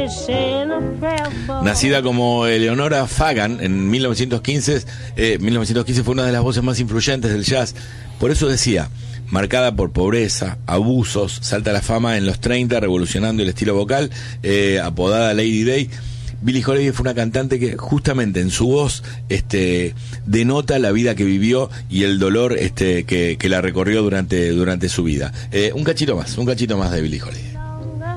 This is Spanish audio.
Nacida como Eleonora Fagan en 1915, 1915 fue una de las voces más influyentes del jazz. Por eso decía, marcada por pobreza, abusos, salta a la fama en los 30, revolucionando el estilo vocal, apodada Lady Day. Billie Holiday fue una cantante que justamente en su voz denota la vida que vivió y el dolor que la recorrió durante su vida. Un cachito más de Billie Holiday.